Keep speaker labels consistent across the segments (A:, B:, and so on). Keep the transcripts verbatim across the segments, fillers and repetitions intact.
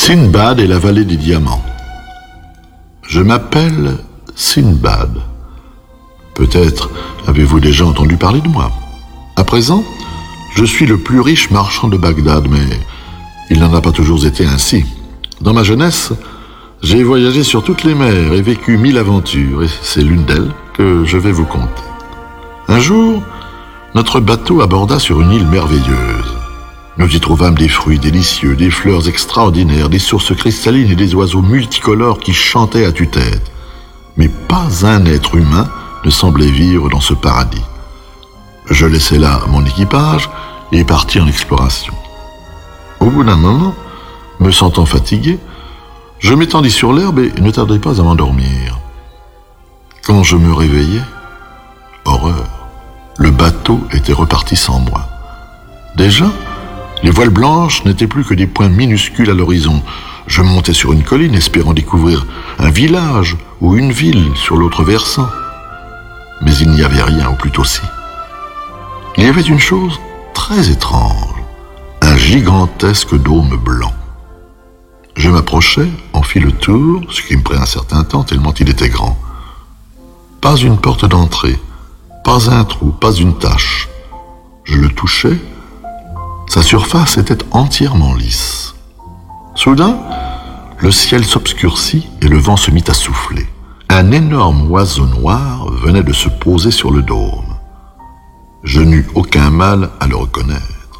A: Sindbad et la vallée des diamants. Je m'appelle Sindbad. Peut-être avez-vous déjà entendu parler de moi. À présent, je suis le plus riche marchand de Bagdad, mais il n'en a pas toujours été ainsi. Dans ma jeunesse, j'ai voyagé sur toutes les mers et vécu mille aventures, et c'est l'une d'elles que je vais vous conter. Un jour, notre bateau aborda sur une île merveilleuse. Nous y trouvâmes des fruits délicieux, des fleurs extraordinaires, des sources cristallines et des oiseaux multicolores qui chantaient à tue-tête. Mais pas un être humain ne semblait vivre dans ce paradis. Je laissai là mon équipage et partis en exploration. Au bout d'un moment, me sentant fatigué, je m'étendis sur l'herbe et ne tardai pas à m'endormir. Quand je me réveillai, horreur, le bateau était reparti sans moi. Déjà, les voiles blanches n'étaient plus que des points minuscules à l'horizon. Je montais sur une colline espérant découvrir un village ou une ville sur l'autre versant. Mais il n'y avait rien, ou plutôt si. Il y avait une chose très étrange, un gigantesque dôme blanc. Je m'approchai, en fis le tour, ce qui me prit un certain temps tellement il était grand. Pas une porte d'entrée, pas un trou, pas une tache. Je le touchai. Sa surface était entièrement lisse. Soudain, le ciel s'obscurcit et le vent se mit à souffler. Un énorme oiseau noir venait de se poser sur le dôme. Je n'eus aucun mal à le reconnaître.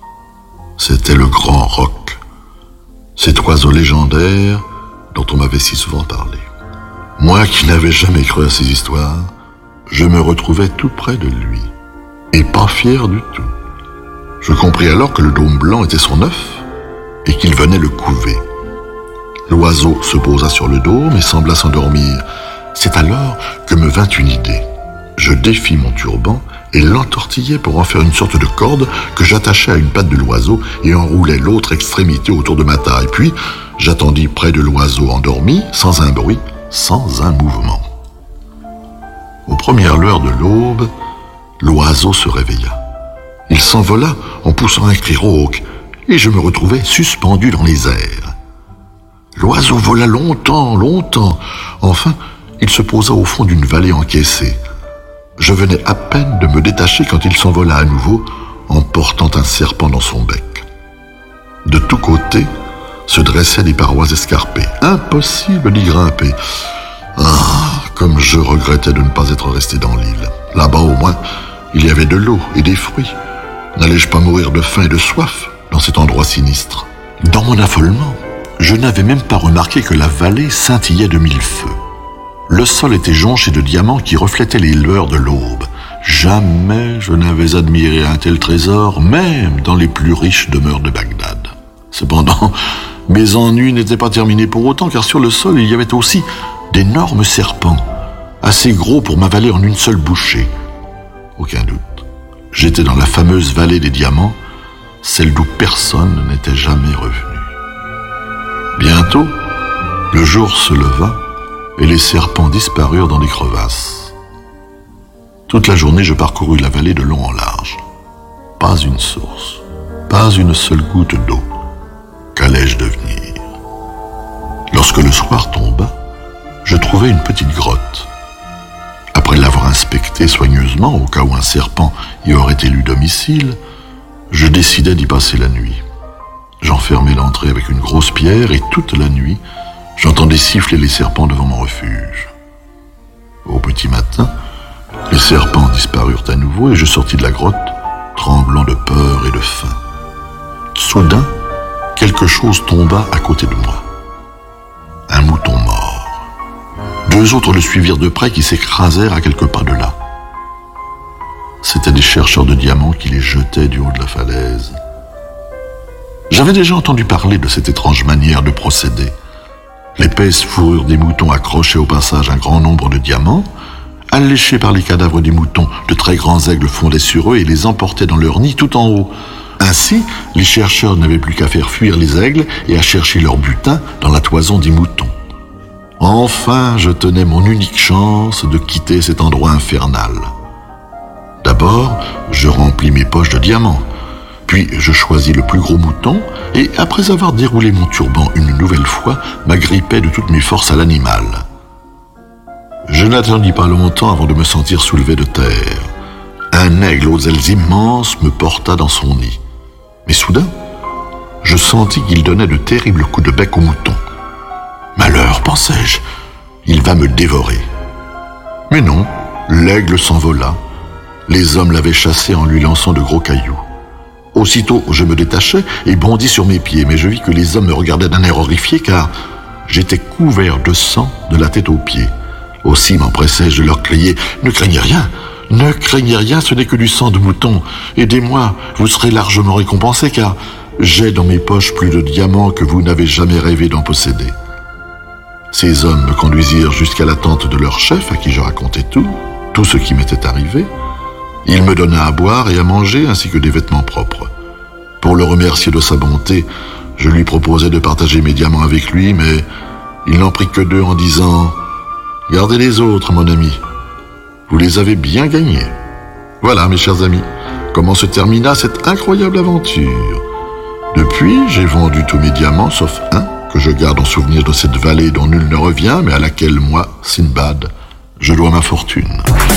A: C'était le grand roc, cet oiseau légendaire dont on m'avait si souvent parlé. Moi qui n'avais jamais cru à ces histoires, je me retrouvais tout près de lui, et pas fier du tout. Je compris alors que le dôme blanc était son œuf et qu'il venait le couver. L'oiseau se posa sur le dôme et sembla s'endormir. C'est alors que me vint une idée. Je défis mon turban et l'entortillai pour en faire une sorte de corde que j'attachai à une patte de l'oiseau et enroulai l'autre extrémité autour de ma taille. Puis, j'attendis près de l'oiseau endormi, sans un bruit, sans un mouvement. Aux premières lueurs de l'aube, l'oiseau se réveilla. Il s'envola en poussant un cri rauque, et je me retrouvai suspendu dans les airs. L'oiseau vola longtemps, longtemps. Enfin, il se posa au fond d'une vallée encaissée. Je venais à peine de me détacher quand il s'envola à nouveau, en portant un serpent dans son bec. De tous côtés se dressaient des parois escarpées. Impossible d'y grimper. Ah, comme je regrettais de ne pas être resté dans l'île. Là-bas, au moins, il y avait de l'eau et des fruits. N'allais-je pas mourir de faim et de soif dans cet endroit sinistre? Dans mon affolement, je n'avais même pas remarqué que la vallée scintillait de mille feux. Le sol était jonché de diamants qui reflétaient les lueurs de l'aube. Jamais je n'avais admiré un tel trésor, même dans les plus riches demeures de Bagdad. Cependant, mes ennuis n'étaient pas terminés pour autant, car sur le sol, il y avait aussi d'énormes serpents, assez gros pour m'avaler en une seule bouchée. Aucun doute. J'étais dans la fameuse vallée des diamants, celle d'où personne n'était jamais revenu. Bientôt, le jour se leva et les serpents disparurent dans des crevasses. Toute la journée, je parcourus la vallée de long en large. Pas une source, pas une seule goutte d'eau. Qu'allais-je devenir? Lorsque le soir tomba, je trouvai une petite grotte. Après l'avoir inspectée soigneusement, au cas où un serpent y aurait élu domicile, je décidai d'y passer la nuit. J'enfermai l'entrée avec une grosse pierre et toute la nuit, j'entendais siffler les serpents devant mon refuge. Au petit matin, les serpents disparurent à nouveau et je sortis de la grotte, tremblant de peur et de faim. Soudain, quelque chose tomba à côté de moi. Un mouton mort. Deux autres le suivirent de près qui s'écrasèrent à quelques pas de là. C'étaient des chercheurs de diamants qui les jetaient du haut de la falaise. J'avais déjà entendu parler de cette étrange manière de procéder. L'épaisse fourrure des moutons accrochait au passage un grand nombre de diamants. Alléchés par les cadavres des moutons, de très grands aigles fondaient sur eux et les emportaient dans leur nid tout en haut. Ainsi, les chercheurs n'avaient plus qu'à faire fuir les aigles et à chercher leur butin dans la toison des moutons. Enfin, je tenais mon unique chance de quitter cet endroit infernal. D'abord, je remplis mes poches de diamants. Puis je choisis le plus gros mouton et, après avoir déroulé mon turban une nouvelle fois, m'agrippais de toutes mes forces à l'animal. Je n'attendis pas longtemps avant de me sentir soulevé de terre. Un aigle aux ailes immenses me porta dans son nid. Mais soudain, je sentis qu'il donnait de terribles coups de bec au mouton. Malheur, pensai-je, il va me dévorer. Mais non, l'aigle s'envola. Les hommes l'avaient chassé en lui lançant de gros cailloux. Aussitôt, je me détachai et bondis sur mes pieds, mais je vis que les hommes me regardaient d'un air horrifié car j'étais couvert de sang de la tête aux pieds. Aussi m'empressai-je de leur crier « Ne craignez rien, ne craignez rien, ce n'est que du sang de mouton. Aidez-moi, vous serez largement récompensés car j'ai dans mes poches plus de diamants que vous n'avez jamais rêvé d'en posséder. » Ces hommes me conduisirent jusqu'à la tente de leur chef à qui je racontai tout, tout ce qui m'était arrivé. Il me donna à boire et à manger ainsi que des vêtements propres. Pour le remercier de sa bonté, je lui proposai de partager mes diamants avec lui, mais il n'en prit que deux en disant « Gardez les autres, mon ami. Vous les avez bien gagnés. » Voilà, mes chers amis, comment se termina cette incroyable aventure. Depuis, j'ai vendu tous mes diamants, sauf un, que je garde en souvenir de cette vallée dont nul ne revient, mais à laquelle moi, Sinbad, je dois ma fortune.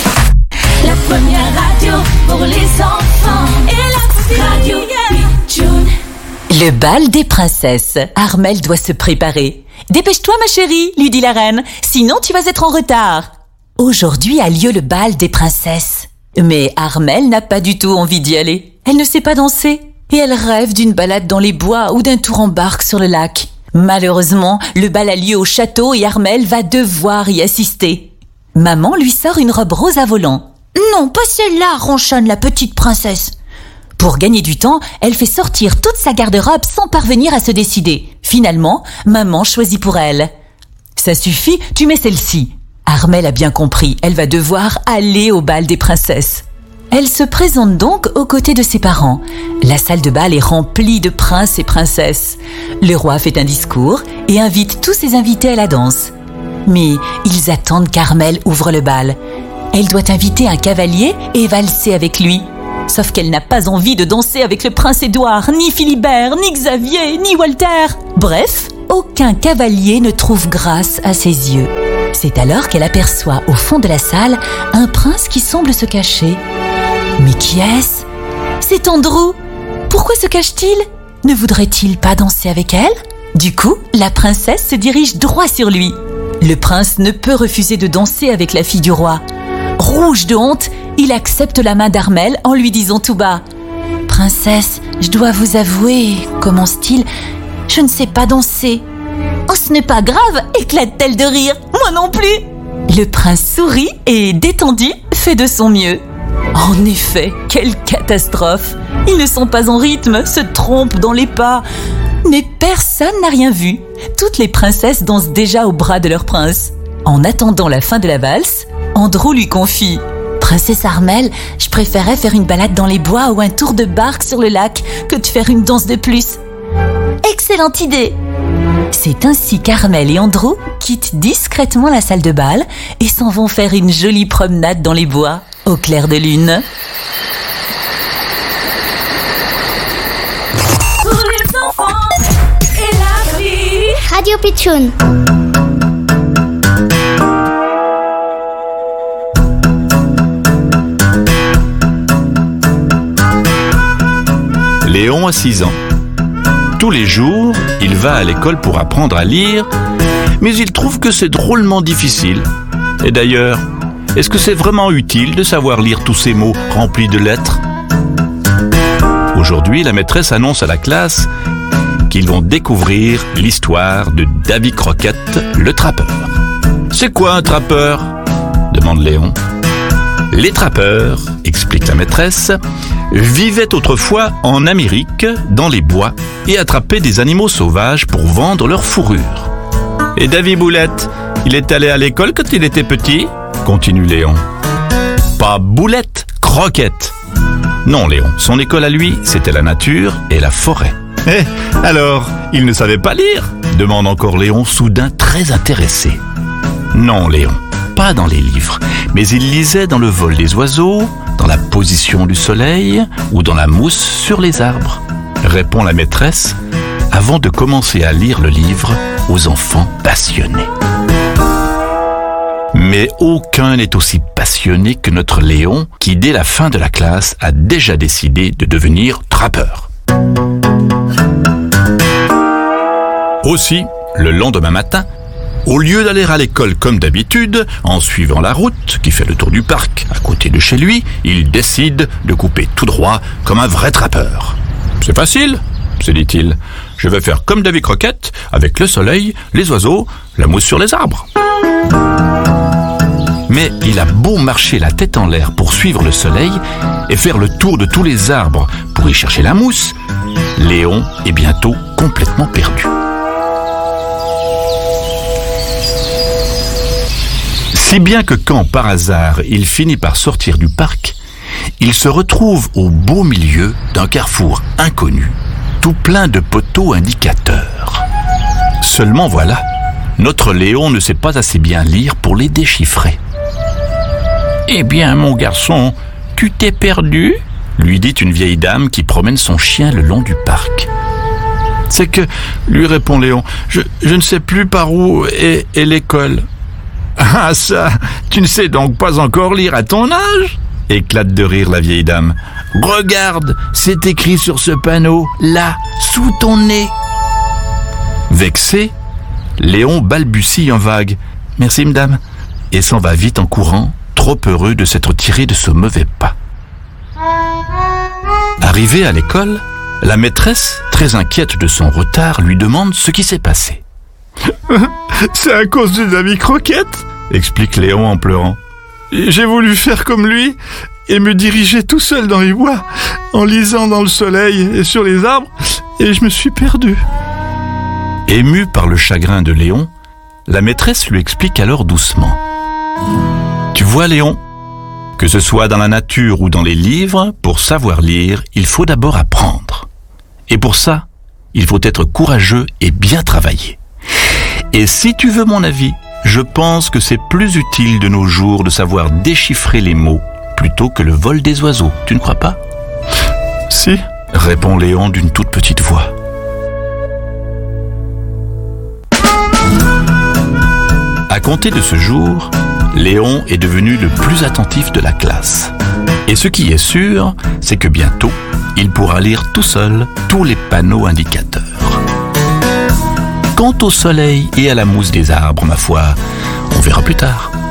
B: La première radio pour les enfants et la radio Pitchoun.
C: Le bal des princesses. Armelle doit se préparer. Dépêche-toi ma chérie, lui dit la reine, sinon tu vas être en retard. Aujourd'hui a lieu le bal des princesses. Mais Armelle n'a pas du tout envie d'y aller. Elle ne sait pas danser et elle rêve d'une balade dans les bois ou d'un tour en barque sur le lac. Malheureusement, le bal a lieu au château et Armelle va devoir y assister. Maman lui sort une robe rose à volants. Non, pas celle-là, ronchonne la petite princesse. Pour gagner du temps, elle fait sortir toute sa garde-robe sans parvenir à se décider. Finalement, maman choisit pour elle. Ça suffit, tu mets celle-ci. Armelle a bien compris, elle va devoir aller au bal des princesses. Elle se présente donc aux côtés de ses parents. La salle de bal est remplie de princes et princesses. Le roi fait un discours et invite tous ses invités à la danse. Mais ils attendent qu'Armelle ouvre le bal. Elle doit inviter un cavalier et valser avec lui. Sauf qu'elle n'a pas envie de danser avec le prince Édouard, ni Philibert, ni Xavier, ni Walter. Bref, aucun cavalier ne trouve grâce à ses yeux. C'est alors qu'elle aperçoit au fond de la salle un prince qui semble se cacher. Mais qui est-ce ? C'est Andrew. Pourquoi se cache-t-il ? Ne voudrait-il pas danser avec elle ? Du coup, la princesse se dirige droit sur lui. Le prince ne peut refuser de danser avec la fille du roi. Rouge de honte, il accepte la main d'Armelle en lui disant tout bas « Princesse, je dois vous avouer, commence-t-il, je ne sais pas danser. »« Oh, ce n'est pas grave !» éclate-t-elle de rire. « Moi non plus !» Le prince sourit et, détendu, fait de son mieux. En effet, quelle catastrophe! Ils ne sont pas en rythme, se trompent dans les pas. Mais personne n'a rien vu. Toutes les princesses dansent déjà au bras de leur prince. En attendant la fin de la valse, Andrew lui confie « Princesse Armelle, je préférais faire une balade dans les bois ou un tour de barque sur le lac que de faire une danse de plus. » Excellente idée! C'est ainsi qu'Armelle et Andrew quittent discrètement la salle de bal et s'en vont faire une jolie promenade dans les bois, au clair de lune.
B: Pour les enfants et la vie.
D: Radio Pitchoun.
E: Léon a six ans. Tous les jours, il va à l'école pour apprendre à lire, mais il trouve que c'est drôlement difficile. Et d'ailleurs, est-ce que c'est vraiment utile de savoir lire tous ces mots remplis de lettres ? Aujourd'hui, la maîtresse annonce à la classe qu'ils vont découvrir l'histoire de Davy Croquette, le trappeur. « C'est quoi un trappeur ?» demande Léon. « Les trappeurs, explique la maîtresse, vivaient autrefois en Amérique, dans les bois, et attrapaient des animaux sauvages pour vendre leur fourrure. Et Davy Boulette, il est allé à l'école quand il était petit ? Continue Léon. Pas Boulette, Croquette. Non Léon, son école à lui, c'était la nature et la forêt. Eh, alors, il ne savait pas lire ? Demande encore Léon, soudain très intéressé. Non Léon, pas dans les livres, mais il lisait dans le vol des oiseaux, Dans la position du soleil ou dans la mousse sur les arbres? Répond la maîtresse avant de commencer à lire le livre aux enfants passionnés. Mais aucun n'est aussi passionné que notre Léon qui, dès la fin de la classe, a déjà décidé de devenir trappeur. Aussi, le lendemain matin, au lieu d'aller à l'école comme d'habitude, en suivant la route qui fait le tour du parc à côté de chez lui, il décide de couper tout droit comme un vrai trappeur. « C'est facile, se dit-il. Je vais faire comme Davy Croquette, avec le soleil, les oiseaux, la mousse sur les arbres. » Mais il a beau marcher la tête en l'air pour suivre le soleil et faire le tour de tous les arbres pour y chercher la mousse, Léon est bientôt complètement perdu. Si bien que quand, par hasard, il finit par sortir du parc, il se retrouve au beau milieu d'un carrefour inconnu, tout plein de poteaux indicateurs. Seulement voilà, notre Léon ne sait pas assez bien lire pour les déchiffrer. « Eh bien, mon garçon, tu t'es perdu ?» lui dit une vieille dame qui promène son chien le long du parc. « C'est que, lui répond Léon, je, je ne sais plus par où est, est l'école. »« Ah ça, tu ne sais donc pas encore lire à ton âge ?» éclate de rire la vieille dame. « Regarde, c'est écrit sur ce panneau, là, sous ton nez. » Vexé, Léon balbutie en vague « Merci, madame » et s'en va vite en courant, trop heureux de s'être tiré de ce mauvais pas. Arrivé à l'école, la maîtresse, très inquiète de son retard, lui demande ce qui s'est passé. « C'est à cause de Davy Croquette » explique Léon en pleurant. « J'ai voulu faire comme lui et me diriger tout seul dans les bois, en lisant dans le soleil et sur les arbres, et je me suis perdu. » Émue par le chagrin de Léon, la maîtresse lui explique alors doucement. « Tu vois, Léon, que ce soit dans la nature ou dans les livres, pour savoir lire, il faut d'abord apprendre. Et pour ça, il faut être courageux et bien travailler. Et si tu veux mon avis, je pense que c'est plus utile de nos jours de savoir déchiffrer les mots plutôt que le vol des oiseaux. Tu ne crois pas ? » ?»« Si, » répond Léon d'une toute petite voix. À compter de ce jour, Léon est devenu le plus attentif de la classe. Et ce qui est sûr, c'est que bientôt, il pourra lire tout seul tous les panneaux indicateurs. Quant au soleil et à la mousse des arbres, ma foi, on verra plus tard.